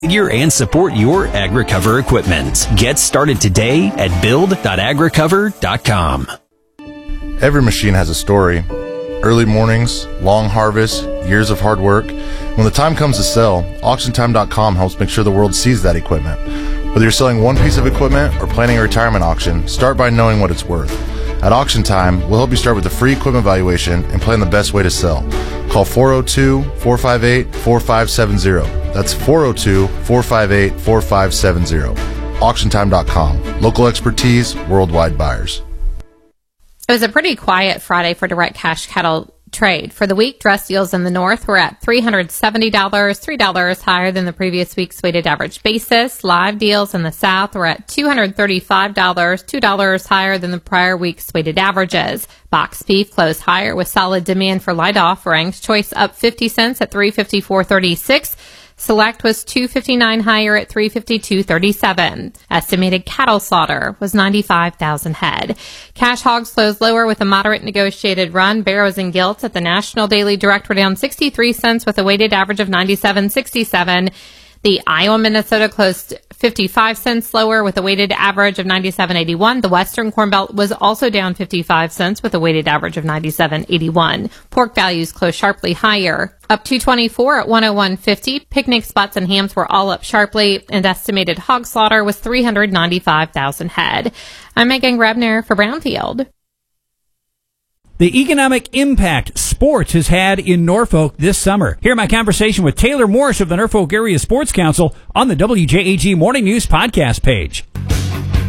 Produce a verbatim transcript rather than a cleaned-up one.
Figure and support your AgriCover equipment. Get started today at build dot agricover dot com. Every machine has a story. Early mornings, long harvests, years of hard work. When the time comes to sell, auction time dot com helps make sure the world sees that equipment. Whether you're selling one piece of equipment or planning a retirement auction, start by knowing what it's worth. At Auction Time, we'll help you start with a free equipment valuation and plan the best way to sell. Call four oh two, four five eight, four five seven zero. That's four oh two, four five eight, four five seven zero. auction time dot com. Local expertise, worldwide buyers. It was a pretty quiet Friday for direct cash cattle trade. For the week, dress deals in the north were at three hundred seventy dollars, three dollars higher than the previous week's weighted average basis. Live deals in the south were at two hundred thirty-five dollars, two dollars higher than the prior week's weighted averages. Box beef closed higher with solid demand for light offerings. Choice up fifty cents at three fifty-four thirty-six. Select was two fifty-nine higher at three fifty-two thirty-seven. Estimated cattle slaughter was ninety-five thousand head. Cash hogs closed lower with a moderate negotiated run. Barrows and gilts at the National Daily Direct were down sixty-three cents with a weighted average of ninety-seven sixty-seven. The Iowa Minnesota closed fifty-five cents lower with a weighted average of ninety-seven eighty-one. The Western Corn Belt was also down fifty-five cents with a weighted average of ninety-seven eighty-one. Pork values closed sharply higher, up two twenty-four at one oh one fifty. Picnic spots and hams were all up sharply, and estimated hog slaughter was three hundred ninety-five thousand head. I'm Megan Grebner for Brownfield. The economic impact sports has had in Norfolk this summer. Hear my conversation with Taylor Morse of the Norfolk Area Sports Council on the W J A G Morning News podcast page.